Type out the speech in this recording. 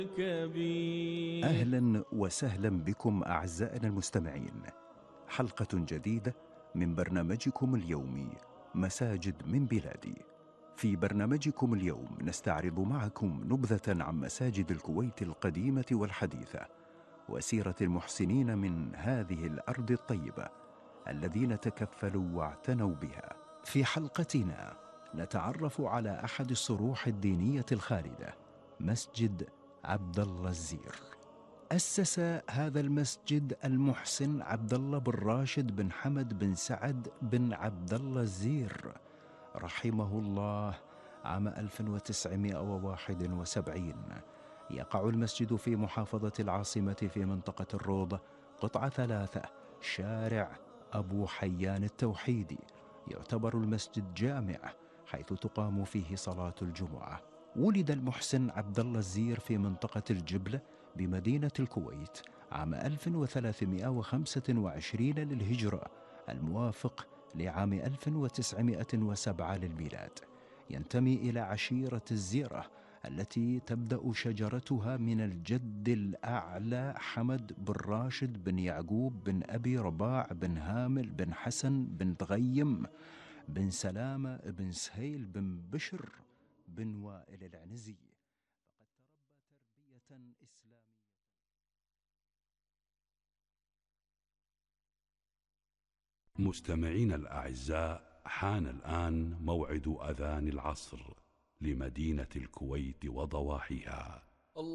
كبير. أهلا وسهلا بكم أعزائنا المستمعين، حلقة جديدة من برنامجكم اليومي مساجد من بلادي. في برنامجكم اليوم نستعرض معكم نبذة عن مساجد الكويت القديمة والحديثة، وسيرة المحسنين من هذه الأرض الطيبة الذين تكفلوا واعتنوا بها. في حلقتنا نتعرف على أحد الصروح الدينية الخالدة، مسجد عبد الله الزير. أسس هذا المسجد المحسن عبد الله بن راشد بن حمد بن سعد بن عبد الله الزير رحمه الله عام 1971. يقع المسجد في محافظة العاصمة في منطقة الروضة، قطعة 3، شارع أبو حيان التوحيدي. يعتبر المسجد جامع حيث تقام فيه صلاة الجمعة. ولد المحسن عبد الله الزير في منطقة الجبلة بمدينة الكويت عام 1325 للهجرة، الموافق لعام 1907 للميلاد. ينتمي إلى عشيرة الزيرة التي تبدأ شجرتها من الجد الأعلى حمد بن راشد بن يعقوب بن أبي رباع بن هامل بن حسن بن تغيم بن سلامة بن سهيل بن بشر بن وائل العنزي. فقد تربى تربية إسلامية. مستمعين الأعزاء، حان الآن موعد أذان العصر لمدينة الكويت وضواحيها.